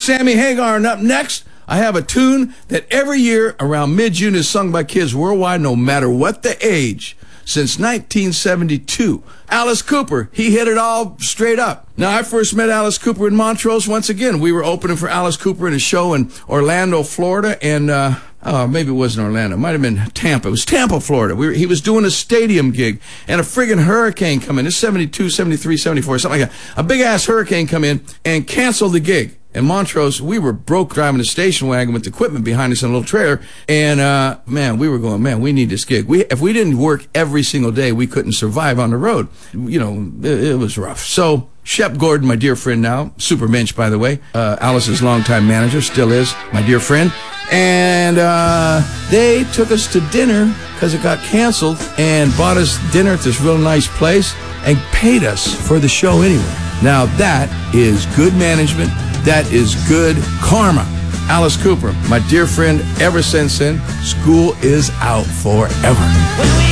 Sammy Hagar. And up next, I have a tune that every year around mid-June is sung by kids worldwide, no matter what the age. Since 1972, Alice Cooper, he hit it all straight up. Now, I first met Alice Cooper in Montrose once again. We were opening for Alice Cooper in a show in Orlando, Florida, and maybe it wasn't Orlando. It might have been Tampa. It was Tampa, Florida. He was doing a stadium gig, and a friggin' hurricane come in. It's 72, 73, 74, something like that. A big-ass hurricane come in and canceled the gig. In Montrose, we were broke driving a station wagon with equipment behind us in a little trailer. And, man, we were going, man, we need this gig. If we didn't work every single day, we couldn't survive on the road. You know, it was rough. So Shep Gordon, my dear friend now, super mensch, by the way, Alice's longtime manager, still is, my dear friend. And they took us to dinner because it got canceled and bought us dinner at this real nice place and paid us for the show anyway. Now, that is good management. That is good karma. Alice Cooper, my dear friend, ever since then, school is out forever.